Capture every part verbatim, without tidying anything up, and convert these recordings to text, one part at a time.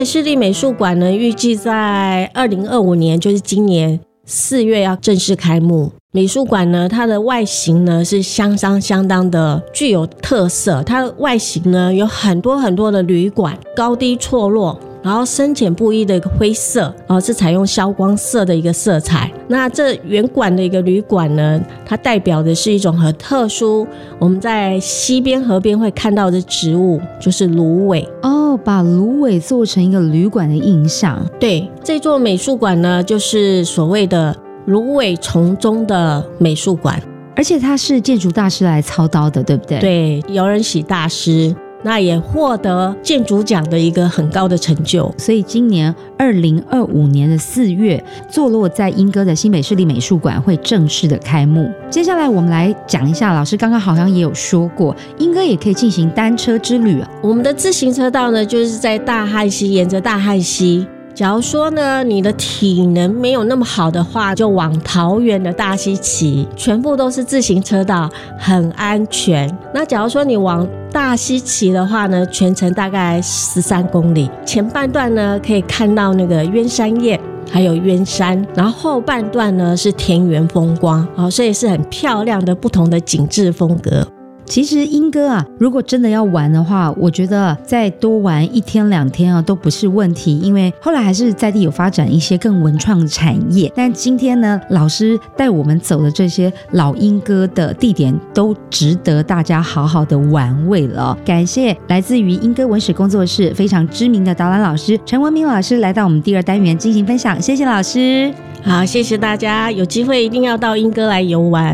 市立美术馆呢，预计在二零二五年，就是今年四月要正式开幕。美术馆呢，它的外形呢是相当相当的具有特色，它的外形呢有很多很多的旅馆，高低错落，然后深浅不一的一个灰色，哦，是采用消光色的一个色彩。那这圆管的一个旅馆呢，它代表的是一种很特殊，我们在溪边河边会看到的植物，就是芦苇。 哦，把芦苇做成一个旅馆的印象。 对，这座美术馆呢，就是所谓的芦苇丛中的美术馆， 而且它是建筑大师来操刀的，对不对？ 对，姚仁喜大师。那也获得建筑奖的一个很高的成就。 所以今年二零二五年的四月，坐落在莺歌的新北市立美术馆会正式的开幕。接下来我们来讲一下，老师刚刚好像也有说过，莺歌也可以进行单车之旅。 我们的自行车道呢，就是在大汉溪，沿着大汉溪。假如说呢，你的体能没有那么好的话，就往桃园的大溪骑，全部都是自行车道，很安全。那假如说你往大溪骑的话呢，全程大概十三公里，前半段呢可以看到那个鸳山堰还有鸳山，然后后半段呢是田园风光，哦，所以是很漂亮的不同的景致风格。 其实莺歌啊，如果真的要玩的话，我觉得再多玩一天两天啊都不是问题，因为后来还是在地有发展一些更文创产业。但今天呢，老师带我们走的这些老莺歌的地点都值得大家好好的玩味了。感谢来自于莺歌文史工作室非常知名的导览老师陈文明老师来到我们第二单元进行分享，谢谢老师。 好，谢谢大家，有机会一定要到莺歌来游玩。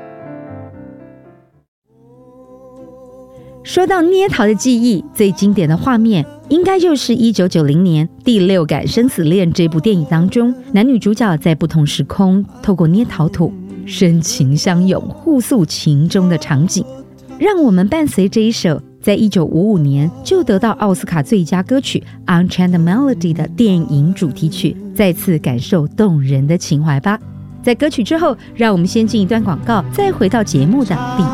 说到捏陶的技艺，最经典的画面应该就是一九九零年《第六感生死恋》这部电影当中，男女主角在不同时空透过捏陶土深情相拥，互诉情衷的场景，让我们伴随这一首在一九五五年就得到奥斯卡最佳歌曲《Enchanted Melody》的电影主题曲，再次感受动人的情怀吧。在歌曲之后，让我们先进一段广告，再回到节目的第